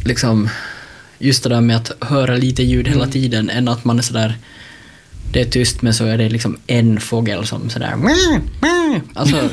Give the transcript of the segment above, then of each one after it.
liksom just det där med att höra lite ljud hela tiden än att man är sådär, det är tyst men så är det liksom en fågel som sådär alltså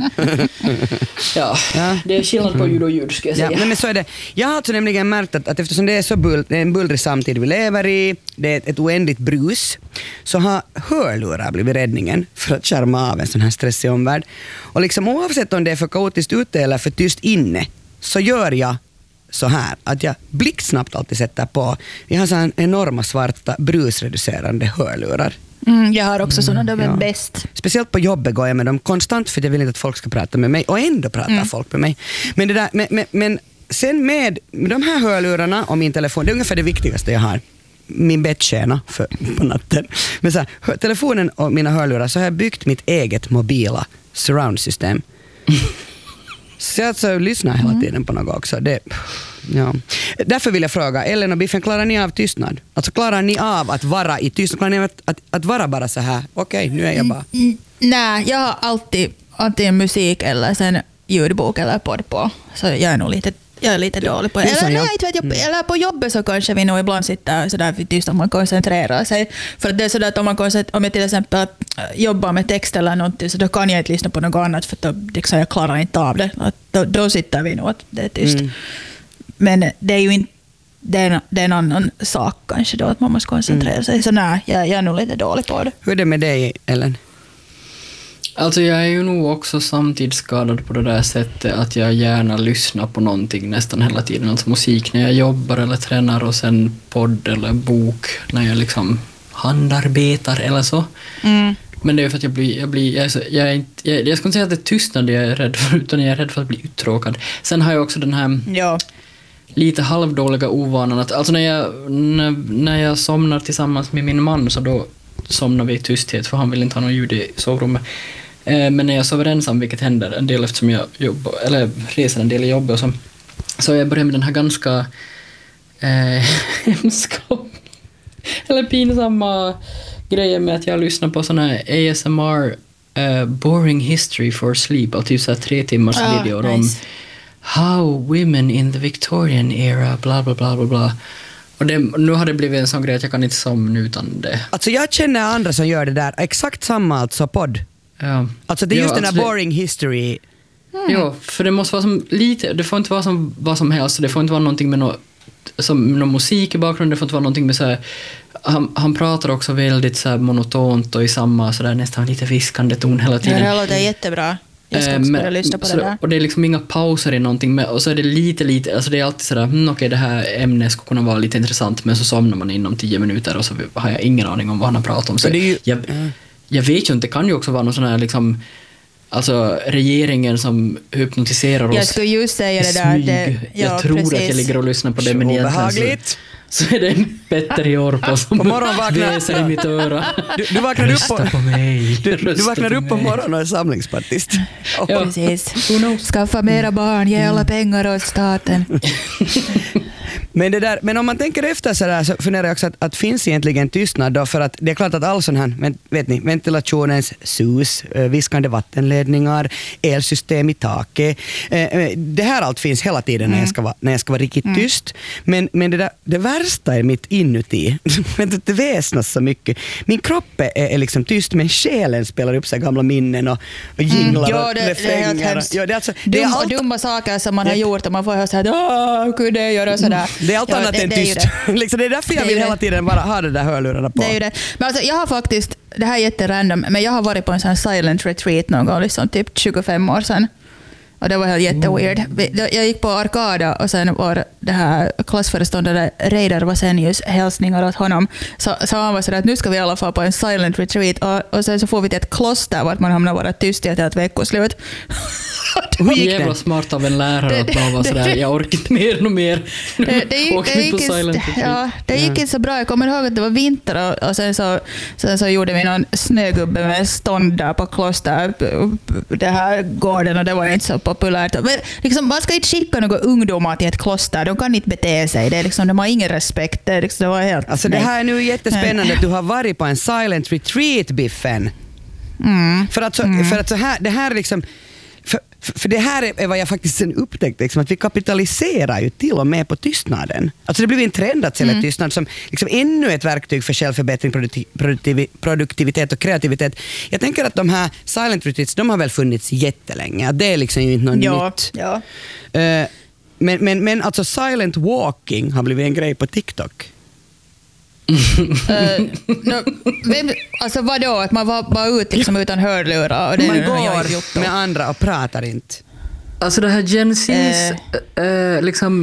ja, det är skillnad på ljud och ljud ska jag säga. Ja, men så är det. Jag har alltså nämligen märkt att eftersom det är så det är en bullrig samtid vi lever i, det är ett oändligt brus, så har hörlurar blivit räddningen för att skärma av en sån här stressig omvärld. Och liksom oavsett om det är för kaotiskt ute eller för tyst inne, så gör jag så här att jag blixtsnabbt alltid sätter på. Jag har så här enorma svarta brusreducerande hörlurar. Jag har också sådana, de är bäst. Speciellt på jobbet går jag med dem konstant för jag vill inte att folk ska prata med mig, och ändå pratar folk med mig. Men det där, men sen med de här hörlurarna och min telefon, det är ungefär det viktigaste jag har. Min bettjäna på natten. Men så här, telefonen och mina hörlurar, så har jag byggt mitt eget mobila surround-system. Så jag alltså lyssnar hela tiden på något också. Ja. Därför vill jag fråga, Ellen och Biffen, klarar ni av tystnad? Alltså klarar ni av att vara i tystnad? Klarar ni av att vara bara så här? Okej, nu är jag bara... Nej, jag har alltid antingen musik eller sen ljudbok eller podd på. Så jag är nog lite dålig på det. Eller på jobbet så kanske vi nog ibland sitter sådär för tyst att man koncentrerar sig. För att det är sådär att om jag till exempel jobbar med text eller någonting, så då kan jag inte lyssna på något annat för att liksom, jag klarar inte av det. Då sitter vi nog att det är tyst. Men det är ju inte det är en annan sak kanske då, att man måste koncentrera sig. Så nej, jag är nog lite dålig på det. Hur är det med dig, Ellen? Alltså jag är ju nog också samtidsskadad på det där sättet att jag gärna lyssnar på någonting nästan hela tiden. Alltså musik när jag jobbar eller tränar, och sen podd eller bok när jag liksom handarbetar eller så. Men det är för att jag ska inte säga att det är tystnad jag är rädd för, utan jag är rädd för att bli uttråkad. Sen har jag också den här lite halvdåliga ovanan att alltså när jag somnar tillsammans med min man, så då somnar vi i tysthet för han vill inte ha någon ljud i sovrummet. Men när jag sover ensam, vilket händer en del eftersom jag jobbar, eller reser en del i jobbet och så jag börjar med den här ganska hemska eller pinsamma grejen med att jag lyssnar på såna här ASMR boring history for sleep, och typ så här 3 timmars videor om how women in the Victorian era bla bla bla bla bla. Och nu har det blivit en sån grej att jag kan inte somna utan det. Alltså jag känner andra som gör det där. Exakt samma alltså podd. Ja. Alltså det är just den här boring history. Ja, för det måste vara som lite, det får inte vara som vad som helst. Det får inte vara någonting med någon musik i bakgrunden. Det får inte vara någonting med så här, han pratar också väldigt så här monotont och i samma så där nästan lite viskande ton hela tiden. Ja, det låter jättebra. Jag ska också börja lyssna på det där. Och det är liksom inga pauser i någonting med, och så är det lite alltså det är alltid sådär, okej, det här ämnet skulle kunna vara lite intressant, men så somnar man inom 10 minuter och så har jag ingen aning om vad han har pratat om. Så jag vet ju inte, det kan ju också vara någon sån här liksom, alltså regeringen som hypnotiserar oss. Jag skulle just säga det där. Jag tror precis att jag ligger och lyssnar på det, men egentligen så är det en Petter i Orpo som väser i mitt öra. Du vaknar upp på morgonen och är samlingspartist. Ja. Precis. Skaffa mera barn, ge alla pengar åt staten. Men om man tänker efter så där, så funderar jag också att finns egentligen tystnad då, för att det är klart att all sån här, vet ni, ventilationens sus, viskande vattenledningar, elsystem i taket, det här allt finns hela tiden när jag ska vara riktigt tyst. Men det värsta är mitt inuti. Det väsnas så mycket. Min kropp är liksom tyst, men själen spelar upp sig gamla minnen och jinglar och refränger. Dumma saker som man har gjort, och man får höra såhär, hur kunde jag göra sådär? Det är allt annat än tyst. Det är därför jag vill hela tiden bara ha det där hörlurarna på. Det är ju det. Men alltså, jag har faktiskt, det här är jätterandom, men jag har varit på en sån här silent retreat någon gång, liksom typ 25 år sedan. Och det var helt jätteweird. Jag gick på Arkada och sen var det här klassföreståndare Reidar Vasenius hälsningar åt honom. Så han var sådär att nu ska vi i alla fall på en silent retreat, och sen så får vi till ett kloster vart man hamnar vara tyst i ett veckoslut. Hur jävla smart av en lärare att bara vara sådär, jag orkar inte mer och mer. Det gick inte så bra. Jag kommer ihåg att det var vinter och sen så gjorde vi någon snögubbe med stånd där på kloster, det här gården, och det var inte så populärt. Men liksom, man ska inte skicka några ungdomar till ett kloster. De kan inte bete sig. Det är liksom, de har ingen respekt. Det var helt... Alltså det här är nu jättespännande att du har varit på en silent retreat, Biffen. För att så här, det här liksom... För det här är vad jag faktiskt sen upptäckte, liksom, att vi kapitaliserar ju till och med på tystnaden. Alltså det blir en trend att sälja tystnad som liksom ännu ett verktyg för självförbättring, produktivitet och kreativitet. Jag tänker att de här silent retreats, de har väl funnits jättelänge. Det är liksom ju inte något nytt. Ja. Men alltså silent walking har blivit en grej på TikTok. Alltså vadå? Att man var bara ut liksom utan hörlurar? Och det man är går med andra och pratar inte. Alltså det här Gen Z's liksom...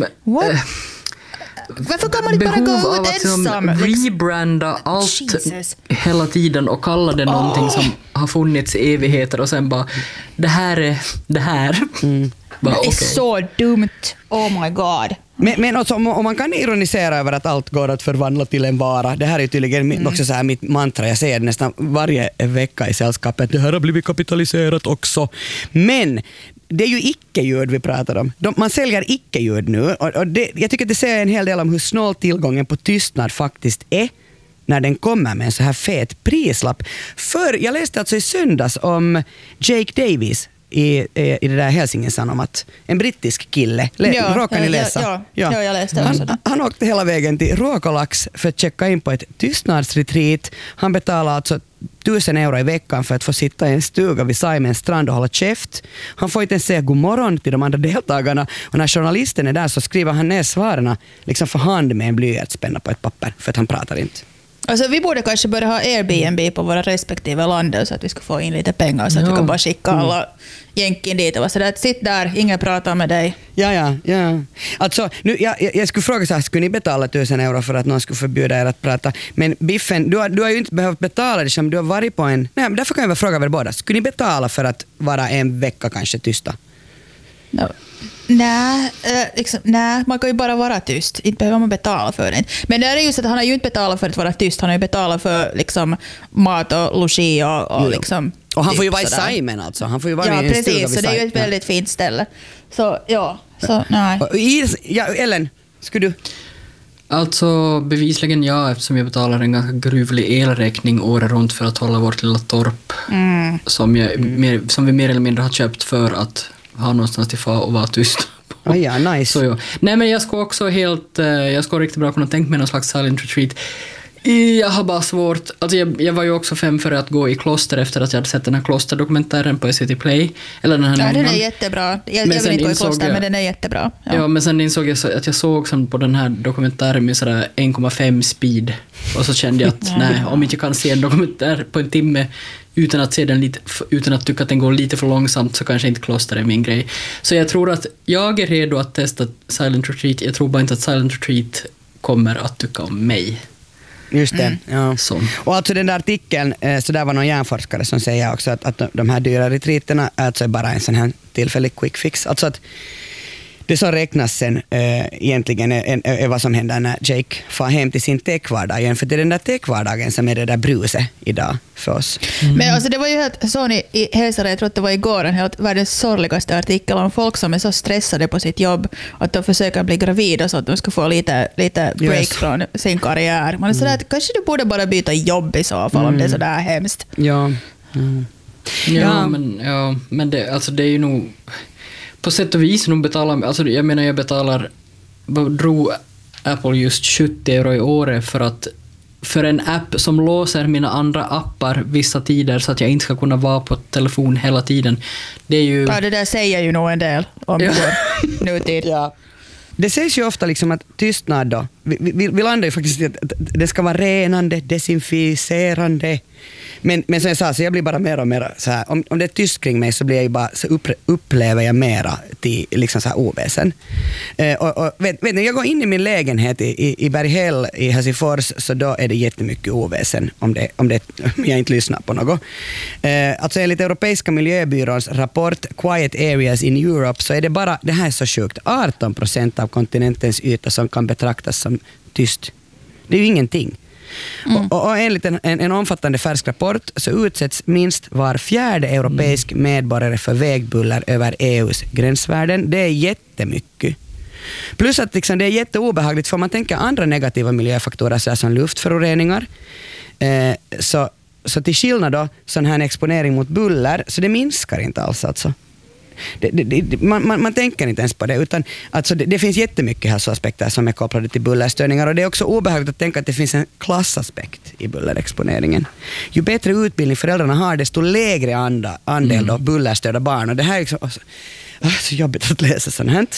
Varför kan man inte bara gå ut ensam? Rebranda allt Jesus. hela tiden och kalla det någonting som har funnits i evigheter och sen bara, det här är det här. Bara, det är så dumt. Oh my god. Men också, om man kan ironisera över att allt går att förvandla till en vara. Det här är tydligen också så här mitt mantra. Jag säger det nästan varje vecka i sällskapet. Det här har blivit kapitaliserat också. Men det är ju icke-ljud vi pratar om. Man säljer icke-ljud nu. Och jag tycker att det säger en hel del om hur snål tillgången på tystnad faktiskt är när den kommer med en så här fet prislapp. För jag läste alltså i söndags om Jake Davis i det där Helsingin-Sanomat. En brittisk kille. Råkar ni läsa? Ja, jag läste också det. Han åkte hela vägen till Ruokolax för att checka in på ett tystnadsretreat. Han betalade alltså 1,000 euro i veckan för att få sitta i en stuga vid Saimens strand och hålla käft. Han får inte ens säga god morgon till de andra deltagarna. Och när journalisten är där så skriver han ner svaren liksom för hand med en blyertspenna på ett papper för att han pratar inte. Alltså, vi borde kanske börja ha Airbnb på våra respektive länder så att vi ska få in lite pengar så att vi kan bara skicka alla jänkin dit och vara sådär att sitt där, ingen pratar med dig. Ja. Alltså, nu, jag skulle fråga så här, skulle ni betala 1,000 euro för att någon skulle förbjuda er att prata? Men Biffen, du har ju inte behövt betala det som du har varit på en... Nej, därför kan jag väl fråga er båda. Skulle ni betala för att vara en vecka kanske tysta? No. Nej, man kan ju bara vara tyst. Inte behöver man betala för det. Men det är just att han har ju inte betalat för att vara tyst. Han har ju betalat för liksom, mat och logi och liksom... Och han får ju vara i Simon alltså. Han får ju vara i en stuga vid precis. Så det är ju ett väldigt fint ställe. Så nej. Ellen, skulle du... Alltså bevisligen ja, eftersom jag betalar en ganska gruvlig elräkning året runt för att hålla vårt lilla torp som vi mer eller mindre har köpt för att ha någonstans till och vara tyst. Ja, nice. Så, ja. Nej, men jag ska också jag ska riktigt bra kunna tänka mig någon slags silent retreat. Jag har bara svårt, alltså jag var ju också 5 för att gå i kloster efter att jag hade sett den här klosterdokumentären på SVT Play. Eller den här den är jättebra. Jag vill inte gå i kloster, men den är jättebra. Ja, men sen insåg jag att jag såg på den här dokumentären med sådär 1,5 speed. Och så kände jag att nej, om inte jag kan se en dokumentär på en timme utan att se den utan att tycka att den går lite för långsamt så kanske inte kloster är min grej. Så jag tror att jag är redo att testa silent retreat. Jag tror bara inte att silent retreat kommer att tycka om mig. Just det, ja. Så. Och alltså den där artikeln, så där var någon hjärnforskare som säger också att de här dyra retreaterna alltså är bara en sån här tillfällig quick fix. Alltså att det som räknas sen egentligen är vad som händer när Jake får hem till sin techvardag igen. För det är den där techvardagen som är det där bruset idag för oss. Men alltså det var ju helt sån i Hälsare, jag tror att det var igår, en helt världens sorgligaste artikel om folk som är så stressade på sitt jobb att de försöker bli gravida så att de ska få lite break från sin karriär. Man är sådär att kanske du borde bara byta jobb i så fall om det är sådär hemskt. Ja. Men det, alltså det är ju nog på sätt och vis nog betalar, alltså jag menar jag drog Apple just 70 euro i året för en app som låser mina andra appar vissa tider så att jag inte ska kunna vara på telefon hela tiden. Det är ju... Ja, det där säger ju nog en del om nutid. Ja. Det sägs ju ofta liksom att tystnad då, vi landar ju faktiskt i att det ska vara renande, desinficerande. Men som jag sa, så jag blir bara mer och mer så här, om det är tyst kring mig så blir jag ju bara så upplever jag mera till liksom så här oväsen. Och vet ni, jag går in i min lägenhet i Berghäll i Helsingfors, så då är det jättemycket oväsen om jag inte lyssnar på något. Alltså enligt Europeiska miljöbyråns rapport Quiet Areas in Europe så är det bara, det här är så sjukt, 18% av kontinentens yta som kan betraktas som tyst. Det är ju ingenting. Och enligt en omfattande färsk rapport så utsätts minst var 4:e europeisk medborgare för vägbuller över EUs gränsvärden. Det är jättemycket. Plus att liksom, det är jätteobehagligt för man tänker andra negativa miljöfaktorer så som luftföroreningar. Så till skillnad då, sån här exponering mot buller, så det minskar inte alls alltså. man tänker inte ens på det, utan alltså det finns jättemycket hälsoaspekter som är kopplade till bullerstörningar, och det är också obehagligt att tänka att det finns en klassaspekt i bullerexponeringen. Ju bättre utbildning föräldrarna har, desto lägre andel då bullerstörda barn, och det här är liksom, så jobbigt att läsa sånt här.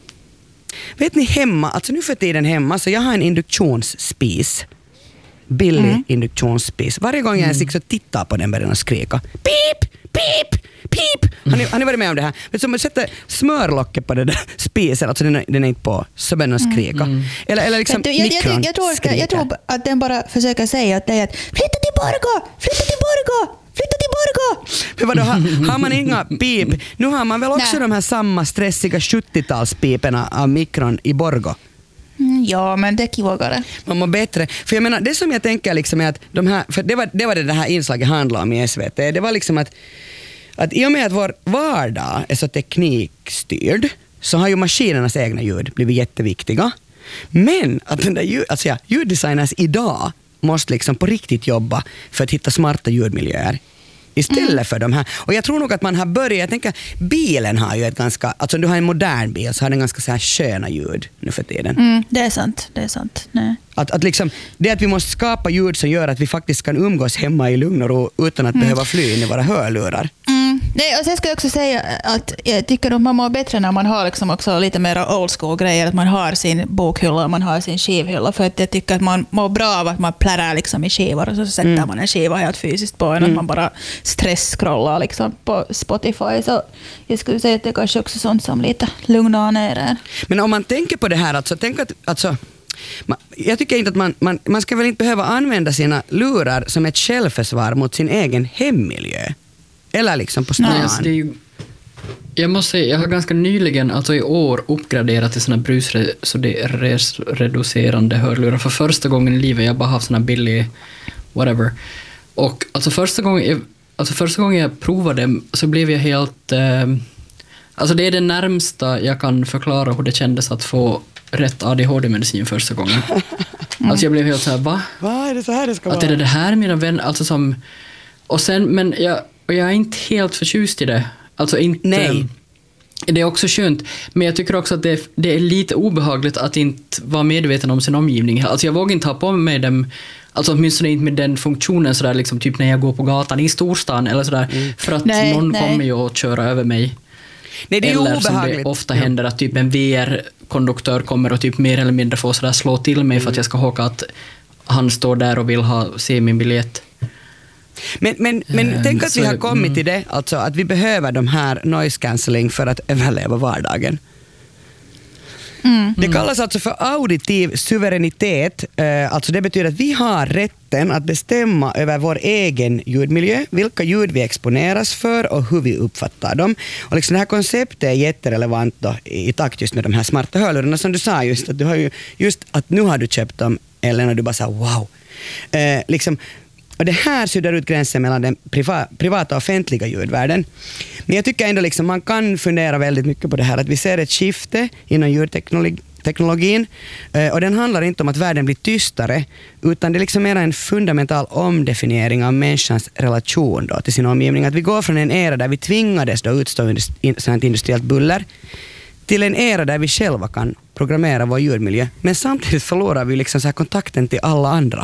Vet ni hemma, alltså nu för tiden hemma, så jag har en induktionsspis. Billig induktionsspis. Varje gång jag ens liksom tittar på den börjar den skrika. Pip, pip, pip. Har ni varit med om det här? Vet du, om man sätter smörlocket på den där spisen, alltså den är inte på, så börjar den skrika. Eller liksom mikron skriker. Jag tror att den bara försöker säga att det är att flytta till Borgå! Flytta till Borgå! Flytta till Borgå! Men vadå, har man inga pip? Nu har man väl också de här samma stressiga 70-talspiperna av mikron i Borgå. Ja, men det är kivågare. Man mår bättre. För jag menar, det som jag tänker liksom är att de här, för det var det här inslaget handlade om i SVT. Det var liksom att i och med att vår vardag är så teknikstyrd, så har ju maskinernas egna ljud blivit jätteviktiga. Men att den där ljuddesigners idag måste liksom på riktigt jobba för att hitta smarta ljudmiljöer istället för de här. Och jag tror nog att man har börjat, jag tänker, bilen har ju ett ganska, alltså om du har en modern bil så har den ganska så här sköna ljud nu för tiden. Det är sant. Nej. Att liksom, det att vi måste skapa ljud som gör att vi faktiskt kan umgås hemma i lugn och ro utan att behöva fly in i våra hörlurar. Nej, och sen ska jag också säga att jag tycker att man mår bättre när man har liksom också lite mer old school grejer, att man har sin bokhylla och man har sin skivhylla, för att jag tycker att man mår bra av att man plärar liksom i skivor och så sätter man en skiva helt fysiskt på en, att man bara stresscrollar liksom på Spotify, så jag skulle säga att det är kanske också sånt som lite lugnar ner er. Men om man tänker på det här, alltså, tänk att jag tycker inte att man ska väl inte behöva använda sina lurar som ett självförsvar mot sin egen hemmiljö. Eller liksom på stan. Nej, alltså jag måste säga, jag har ganska nyligen, alltså i år, uppgraderat till såna brusreducerande hörlurar för första gången i livet. Jag bara haft såna billig whatever. Och alltså första gången jag provade så blev jag helt alltså det är det närmsta jag kan förklara hur det kändes att få rätt ADHD-medicin första gången. Alltså jag blev helt så här, va? Va, är det så här det ska vara? Att är det här mina vänner, alltså som, och sen, men jag är inte helt förtjust i det. Alltså inte. Nej. Det är också skönt, men jag tycker också att det är lite obehagligt att inte vara medveten om sin omgivning. Alltså jag vågar inte ha på mig dem, alltså åtminstone inte med den funktionen sådär, liksom typ när jag går på gatan i storstan eller sådär, för att någon kommer ju att köra över mig. Nej, det är eller obehagligt. som det ofta händer att typ en VR-konduktör kommer och typ mer eller mindre får sådär slå till mig för att jag ska håka att han står där och vill se min biljett. Men tänk att vi har kommit till det, alltså att vi behöver de här noise cancelling för att överleva vardagen. Det kallas alltså för auditiv suveränitet. Alltså det betyder att vi har rätten att bestämma över vår egen ljudmiljö, vilka ljud vi exponeras för och hur vi uppfattar dem. Och liksom det här konceptet är jätterelevant då, i takt just med de här smarta hörlurarna, som du sa just att du har ju just att nu har du köpt dem, eller när du bara sa wow. Liksom, och det här suddar ut gränsen mellan den privata och offentliga ljudvärlden. Men jag tycker ändå liksom man kan fundera väldigt mycket på det här, att vi ser ett skifte inom ljudteknologin, och den handlar inte om att världen blir tystare, utan det är liksom mer en fundamental omdefiniering av människans relation då till sin omgivning. Att vi går från en era där vi tvingades då utstå sådant industriellt buller till en era där vi själva kan programmera vår ljudmiljö, men samtidigt förlorar vi liksom så här kontakten till alla andra.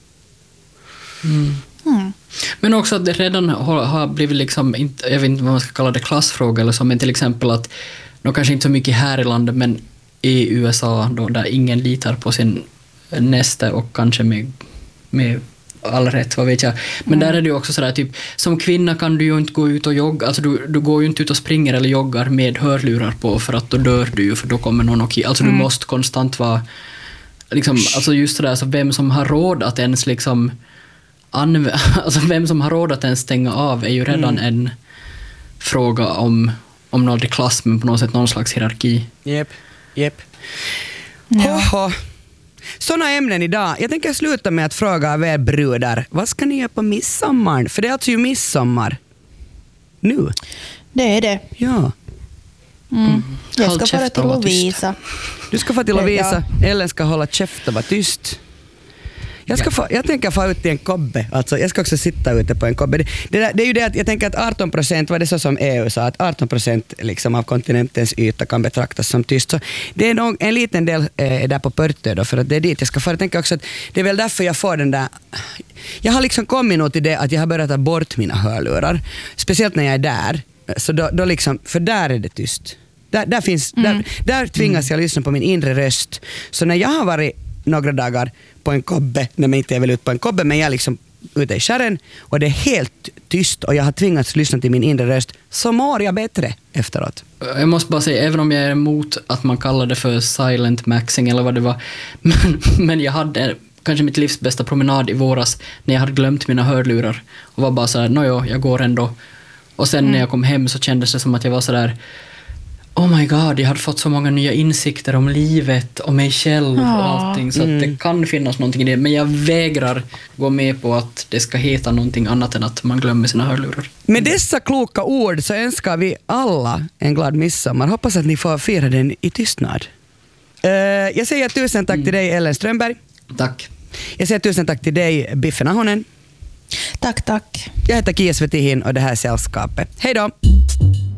Men också att det redan har blivit liksom, jag vet inte vad man ska kalla det, klassfråga eller så, men till exempel att kanske inte så mycket här i landet, men i USA då, där ingen litar på sin nästa och kanske med all rätt, vad vet jag. Men där är det ju också sådär typ, som kvinna kan du ju inte gå ut och jogga, alltså du går ju inte ut och springer eller joggar med hörlurar på, för att då dör du ju, för då kommer någon och alltså du måste konstant vara liksom, alltså just det där, så vem som har råd att ens liksom alltså vem som har råd att ens stänga av är ju redan en fråga om någon klass, men på något sätt någon slags hierarki. Japp. Ja. Såna ämnen idag. Jag tänker sluta med att fråga av er brudar, vad ska ni göra på midsommar? För det är alltså ju midsommar nu. Det är det. Ja. Jag ska fara till Lovisa. Du ska fara till Lovisa. Ellen ska hålla käft och vara tyst. Jag tänker få ut i en kobbe. Alltså, jag ska också sitta ute på en kobbe. Det är ju det att jag tänker att 18%, var det så som EU sa, att 18% liksom av kontinentens yta kan betraktas som tyst. Så det är nog en liten del där på Pörtö då, för att det är dit jag ska få. Jag tänker också att det är väl därför jag får den där... Jag har liksom kommit nog till det att jag har börjat ta bort mina hörlurar. Speciellt när jag är där. Så då liksom, för där är det tyst. Där tvingas jag lyssna på min inre röst. Så när jag har varit några dagar på en kobbe, när man inte är väl ute på en kobbe, men jag är liksom ute i skärren och det är helt tyst och jag har tvingats lyssna till min inre röst, så mår jag bättre efteråt. Jag måste bara säga, även om jag är emot att man kallar det för silent maxing eller vad det var, men jag hade kanske mitt livs bästa promenad i våras när jag hade glömt mina hörlurar och var bara så här, jag går ändå. Och sen när jag kom hem så kändes det som att jag var så där, oh my god, jag hade fått så många nya insikter om livet, om mig själv och allting, så att det kan finnas någonting i det, men jag vägrar gå med på att det ska heta någonting annat än att man glömmer sina hörlurar. Med dessa kloka ord så önskar vi alla en glad midsommar. Hoppas att ni får fira den i tystnad. Jag säger tusen tack till dig, Ellen Strömberg. Tack. Jag säger tusen tack till dig, Biffen Ahonen. Tack. Jag heter Kia Svetihin och det här är Sällskapet. Hej då!